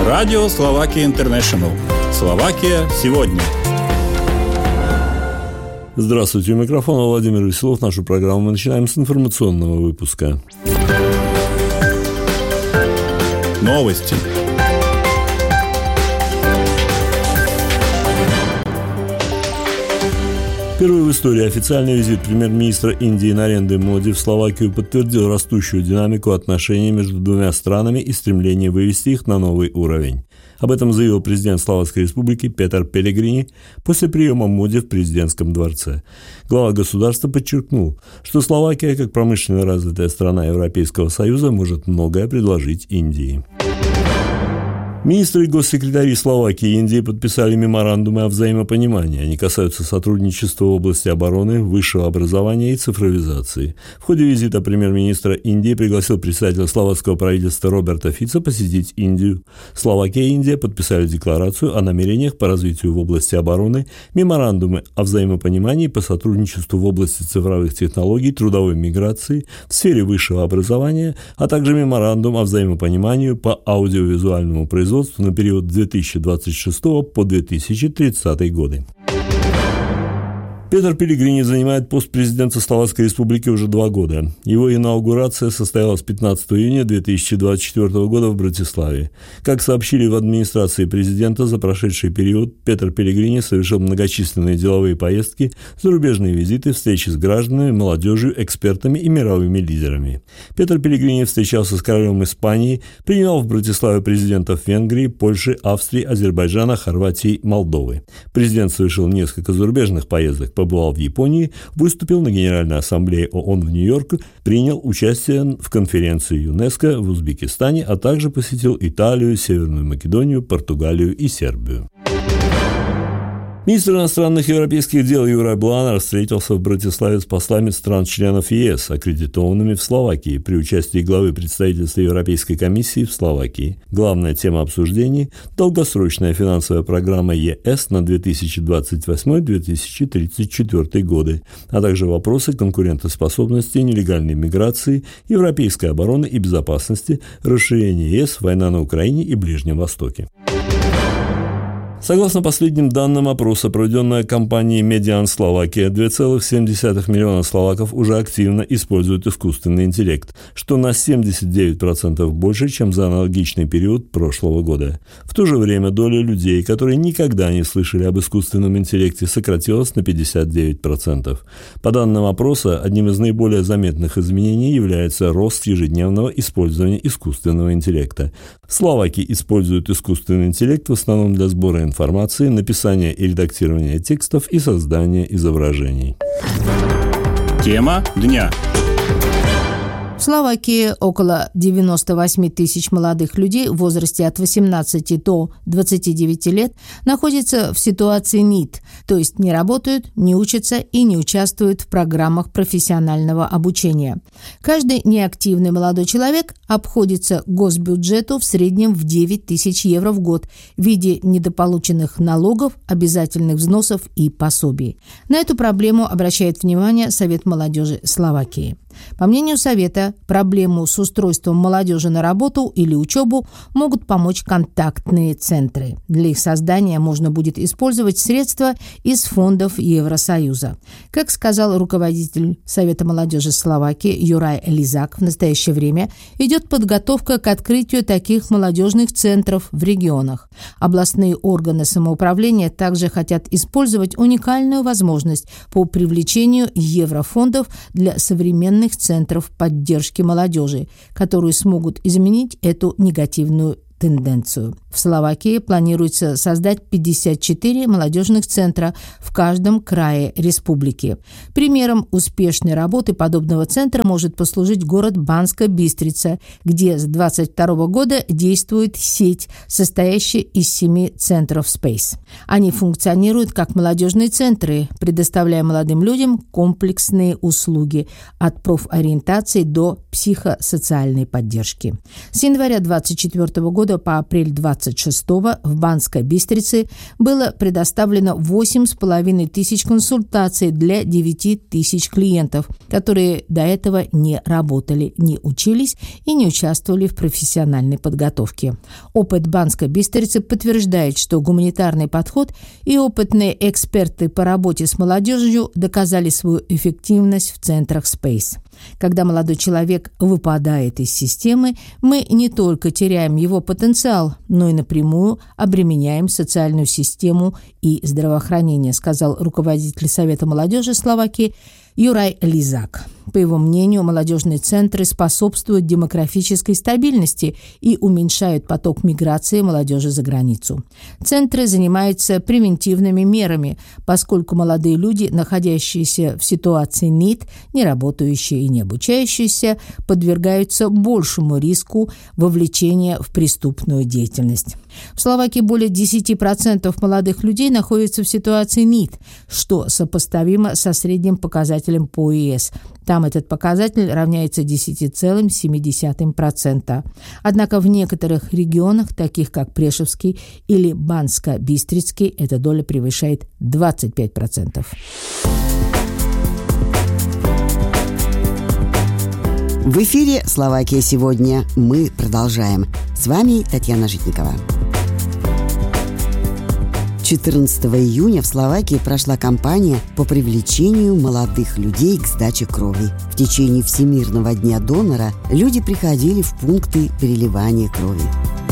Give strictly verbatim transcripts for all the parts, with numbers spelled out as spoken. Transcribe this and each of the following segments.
Радио Словакия Интернешнл. Словакия сегодня. Здравствуйте, у микрофона Владимир Веселов. Нашу программу мы начинаем с информационного выпуска. Новости. Первый в истории официальный визит премьер-министра Индии Нарендры Моди в Словакию подтвердил растущую динамику отношений между двумя странами и стремление вывести их на новый уровень. Об этом заявил президент Словацкой Республики Петър Пелегрини после приема Моди в президентском дворце. Глава государства подчеркнул, что Словакия, как промышленно развитая страна Европейского Союза, может многое предложить Индии. Министры и госсекретари Словакии и Индии подписали меморандумы о взаимопонимании. Они касаются сотрудничества в области обороны, высшего образования и цифровизации. В ходе визита премьер-министра Индии пригласил председателя словацкого правительства Роберта Фица посетить Индию. Словакия и Индия подписали декларацию о намерениях по развитию в области обороны, меморандумы о взаимопонимании по сотрудничеству в области цифровых технологий, трудовой миграции, в сфере высшего образования, а также меморандум о взаимопонимании по аудиовизуальному производству на период две тысячи двадцать шестого по две тысячи тридцатый годы. Петър Пелегрини занимает пост президента Словацкой Республики уже два года. Его инаугурация состоялась пятнадцатого июня две тысячи двадцать четвёртого года в Братиславе. Как сообщили в администрации президента, за прошедший период Петър Пелегрини совершил многочисленные деловые поездки, зарубежные визиты, встречи с гражданами, молодежью, экспертами и мировыми лидерами. Петър Пелегрини встречался с королем Испании, принимал в Братиславе президентов Венгрии, Польши, Австрии, Азербайджана, Хорватии, Молдовы. Президент совершил несколько зарубежных поездок, побывал в Японии, выступил на Генеральной ассамблее ООН в Нью-Йорке, принял участие в конференции ЮНЕСКО в Узбекистане, а также посетил Италию, Северную Македонию, Португалию и Сербию. Министр иностранных европейских дел Юрай Бланар встретился в Братиславе с послами стран-членов ЕС, аккредитованными в Словакии, при участии главы представительства Европейской комиссии в Словакии. Главная тема обсуждений – долгосрочная финансовая программа ЕС на две тысячи двадцать восьмой — две тысячи тридцать четвёртый годы, а также вопросы конкурентоспособности, нелегальной миграции, европейской обороны и безопасности, расширения ЕС, война на Украине и Ближнем Востоке. Согласно последним данным опроса, проведенной компанией Median Slovakia, два целых семь десятых миллиона словаков уже активно используют искусственный интеллект, что на семьдесят девять процентов больше, чем за аналогичный период прошлого года. В то же время доля людей, которые никогда не слышали об искусственном интеллекте, сократилась на пятьдесят девять процентов. По данным опроса, одним из наиболее заметных изменений является рост ежедневного использования искусственного интеллекта. В Словакии используют искусственный интеллект в основном для сбора информации, написания и редактирования текстов и создания изображений. Тема дня. В Словакии около девяносто восемь тысяч молодых людей в возрасте от восемнадцати до двадцати девяти лет находятся в ситуации НИТ, то есть не работают, не учатся и не участвуют в программах профессионального обучения. Каждый неактивный молодой человек обходится госбюджету в среднем в девять тысяч евро в год в виде недополученных налогов, обязательных взносов и пособий. На эту проблему обращает внимание Совет молодежи Словакии. По мнению Совета, проблему с устройством молодежи на работу или учебу могут помочь контактные центры. Для их создания можно будет использовать средства из фондов Евросоюза. Как сказал руководитель Совета молодежи Словакии Юрай Лизак, в настоящее время идет подготовка к открытию таких молодежных центров в регионах. Областные органы самоуправления также хотят использовать уникальную возможность по привлечению еврофондов для современных центров поддержки молодежи, которые смогут изменить эту негативную тенденцию. В Словакии планируется создать пятьдесят четыре молодежных центра в каждом крае республики. Примером успешной работы подобного центра может послужить город Банска Бистрица, где с двадцать второго года действует сеть, состоящая из семи центров Space. Они функционируют как молодежные центры, предоставляя молодым людям комплексные услуги от профориентации до психосоциальной поддержки. С января двадцать четвёртого года года по апрель двадцать шестого в Банской Бистрице было предоставлено восемь с половиной тысяч консультаций для девяти тысяч клиентов, которые до этого не работали, не учились и не участвовали в профессиональной подготовке. Опыт Банской Бистрицы подтверждает, что гуманитарный подход и опытные эксперты по работе с молодежью доказали свою эффективность в центрах Space. Когда молодой человек выпадает из системы, мы не только теряем его потенциал, но и напрямую обременяем социальную систему и здравоохранение, сказал руководитель Совета молодежи Словакии Юрай Лизак. По его мнению, молодежные центры способствуют демографической стабильности и уменьшают поток миграции молодежи за границу. Центры занимаются превентивными мерами, поскольку молодые люди, находящиеся в ситуации НИД, не работающие и не обучающиеся, подвергаются большему риску вовлечения в преступную деятельность. В Словакии более десять процентов молодых людей находятся в ситуации НИД, что сопоставимо со средним показателем по ЕС. Там этот показатель равняется десять целых семь десятых процента. Однако в некоторых регионах, таких как Прешевский или Банско-Бистрицкий, эта доля превышает двадцать пять процентов. В эфире «Словакия сегодня». Мы продолжаем. С вами Татьяна Житникова. четырнадцатого июня в Словакии прошла кампания по привлечению молодых людей к сдаче крови. В течение Всемирного дня донора люди приходили в пункты переливания крови.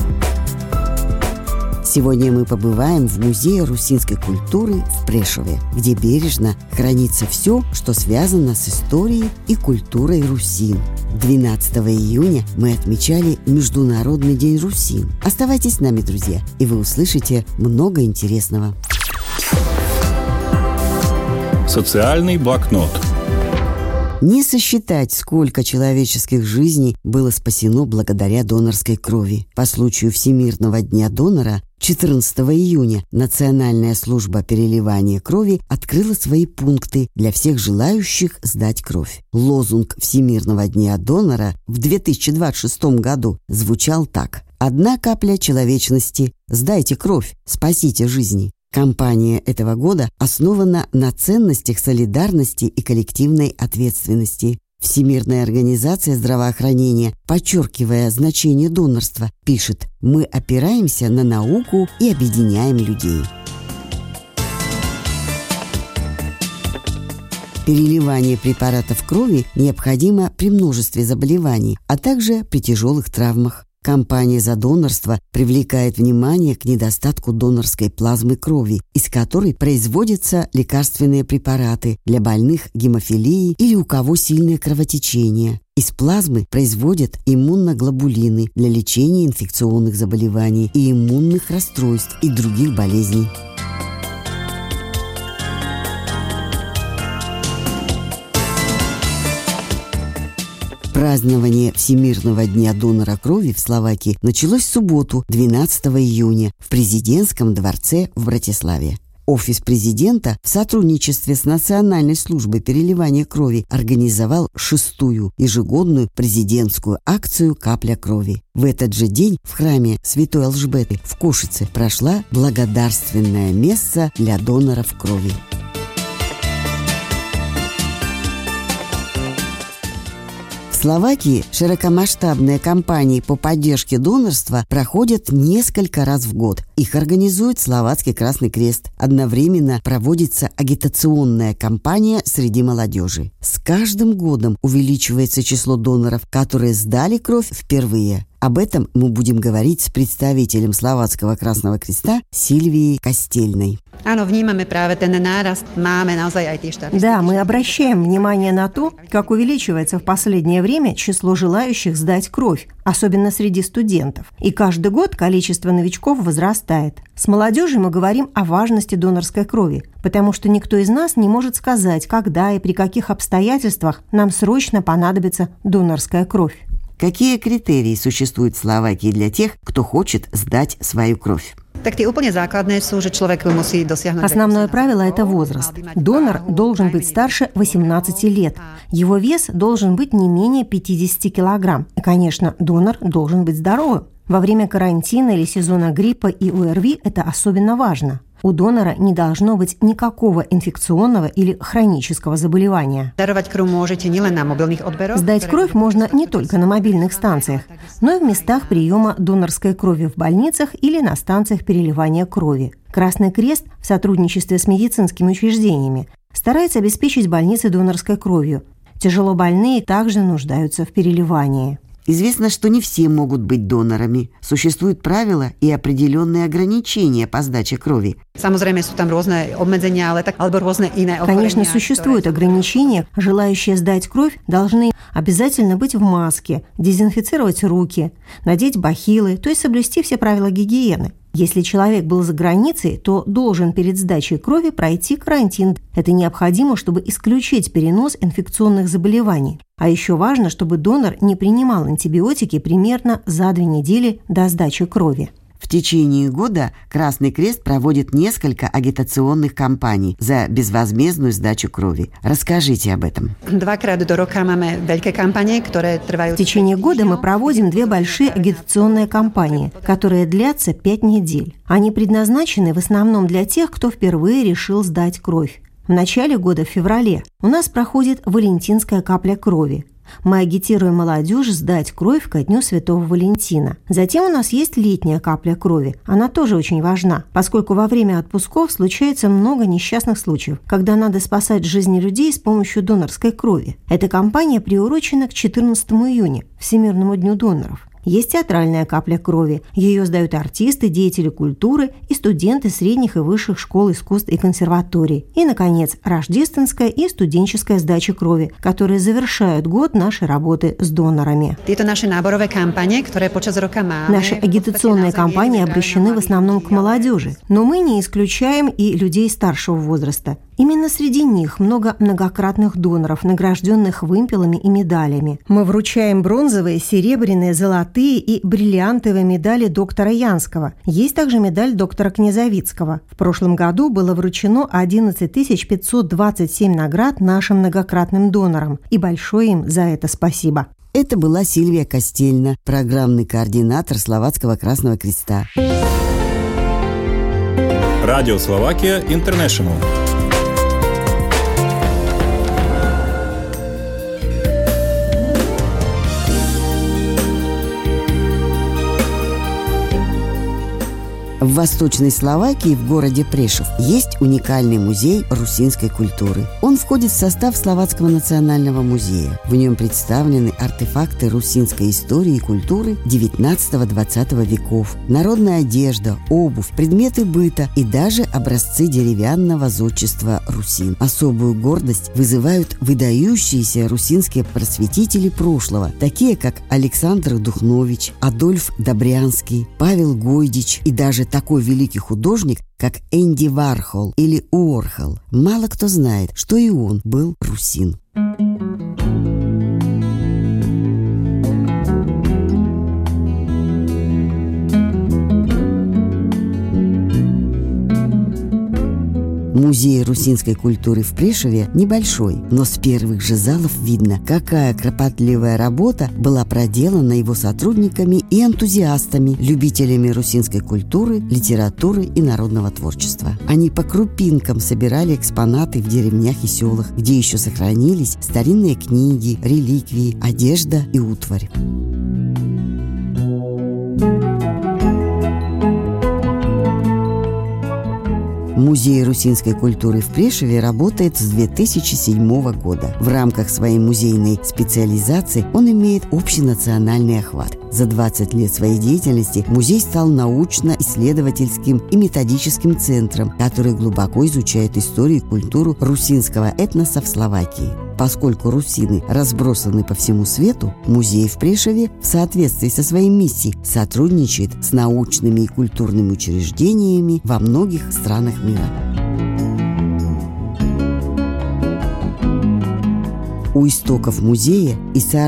Сегодня мы побываем в Музее русинской культуры в Прешове, где бережно хранится все, что связано с историей и культурой русин. двенадцатого июня мы отмечали Международный день русин. Оставайтесь с нами, друзья, и вы услышите много интересного. Социальный блокнот. Не сосчитать, сколько человеческих жизней было спасено благодаря донорской крови. По случаю Всемирного дня донора четырнадцатого июня Национальная служба переливания крови открыла свои пункты для всех желающих сдать кровь. Лозунг Всемирного дня донора в две тысячи двадцать шестом году звучал так: «Одна капля человечности. Сдайте кровь. Спасите жизни». Кампания этого года основана на ценностях солидарности и коллективной ответственности. Всемирная организация здравоохранения, подчеркивая значение донорства, пишет: «Мы опираемся на науку и объединяем людей». Переливание препаратов крови необходимо при множестве заболеваний, а также при тяжелых травмах. Кампания за донорство привлекает внимание к недостатку донорской плазмы крови, из которой производятся лекарственные препараты для больных гемофилией или у кого сильное кровотечение. Из плазмы производят иммуноглобулины для лечения инфекционных заболеваний и иммунных расстройств и других болезней. Празднование Всемирного дня донора крови в Словакии началось в субботу, двенадцатого июня, в президентском дворце в Братиславе. Офис президента в сотрудничестве с Национальной службой переливания крови организовал шестую ежегодную президентскую акцию «Капля крови». В этот же день в храме Святой Алжбеты в Кошице прошла благодарственная месса для доноров крови. В Словакии широкомасштабные кампании по поддержке донорства проходят несколько раз в год. Их организует Словацкий Красный Крест. Одновременно проводится агитационная кампания среди молодежи. С каждым годом увеличивается число доноров, которые сдали кровь впервые. Об этом мы будем говорить с представителем Словацкого Красного Креста Сильвией Костельной. Да, мы обращаем внимание на то, как увеличивается в последнее время число желающих сдать кровь, особенно среди студентов. И каждый год количество новичков возрастает. С молодежью мы говорим о важности донорской крови, потому что никто из нас не может сказать, когда и при каких обстоятельствах нам срочно понадобится донорская кровь. Какие критерии существуют в Словакии для тех, кто хочет сдать свою кровь? Основное правило – это возраст. Донор должен быть старше восемнадцати лет. Его вес должен быть не менее пятидесяти килограмм. И, конечно, донор должен быть здоровым. Во время карантина или сезона гриппа и ОРВИ это особенно важно. У донора не должно быть никакого инфекционного или хронического заболевания. Сдать кровь можно не только на мобильных станциях, но и в местах приема донорской крови в больницах или на станциях переливания крови. Красный Крест в сотрудничестве с медицинскими учреждениями старается обеспечить больницы донорской кровью. Тяжелобольные также нуждаются в переливании. Известно, что не все могут быть донорами. Существуют правила и определенные ограничения по сдаче крови. Конечно, существуют ограничения. Желающие сдать кровь должны обязательно быть в маске, дезинфицировать руки, надеть бахилы, то есть соблюсти все правила гигиены. Если человек был за границей, то должен перед сдачей крови пройти карантин. Это необходимо, чтобы исключить перенос инфекционных заболеваний. А еще важно, чтобы донор не принимал антибиотики примерно за две недели до сдачи крови. В течение года Красный Крест проводит несколько агитационных кампаний за безвозмездную сдачу крови. Расскажите об этом. В течение года мы проводим две большие агитационные кампании, которые длятся пять недель. Они предназначены в основном для тех, кто впервые решил сдать кровь. В начале года, в феврале, у нас проходит Валентинская капля крови. Мы агитируем молодежь сдать кровь ко Дню Святого Валентина. Затем у нас есть летняя капля крови. Она тоже очень важна, поскольку во время отпусков случается много несчастных случаев, когда надо спасать жизни людей с помощью донорской крови. Эта кампания приурочена к четырнадцатому июня, Всемирному дню доноров. Есть театральная капля крови. Ее сдают артисты, деятели культуры и студенты средних и высших школ искусств и консерваторий. И, наконец, рождественская и студенческая сдача крови, которые завершают год нашей работы с донорами. Наши агитационные кампании обращены в основном к молодежи, но мы не исключаем и людей старшего возраста. Именно среди них много многократных доноров, награжденных вымпелами и медалями. Мы вручаем бронзовые, серебряные, золотые и бриллиантовые медали доктора Янского. Есть также медаль доктора Князовицкого. В прошлом году было вручено одиннадцать тысяч пятьсот двадцать семь наград нашим многократным донорам. И большое им за это спасибо. Это была Сильвия Костельна, программный координатор Словацкого Красного Креста. Радио Словакия Интернешнл. В Восточной Словакии, в городе Прешов, есть уникальный музей русинской культуры. Он входит в состав Словацкого национального музея. В нем представлены артефакты русинской истории и культуры девятнадцатого-двадцатого веков, народная одежда, обувь, предметы быта и даже образцы деревянного зодчества русин. Особую гордость вызывают выдающиеся русинские просветители прошлого, такие как Александр Духнович, Адольф Добрянский, Павел Гойдич и даже такой великий художник, как Энди Вархол или Уорхол. Мало кто знает, что и он был русин. Музей русинской культуры в Прешеве небольшой, но с первых же залов видно, какая кропотливая работа была проделана его сотрудниками и энтузиастами, любителями русинской культуры, литературы и народного творчества. Они по крупинкам собирали экспонаты в деревнях и селах, где еще сохранились старинные книги, реликвии, одежда и утварь. Музей русинской культуры в Прешеве работает с две тысячи седьмого года. В рамках своей музейной специализации он имеет общенациональный охват. За двадцать лет своей деятельности музей стал научно-исследовательским и методическим центром, который глубоко изучает историю и культуру русинского этноса в Словакии. Поскольку русины разбросаны по всему свету, музей в Прешеве в соответствии со своей миссией сотрудничает с научными и культурными учреждениями во многих странах мира. У истоков музея и сооружения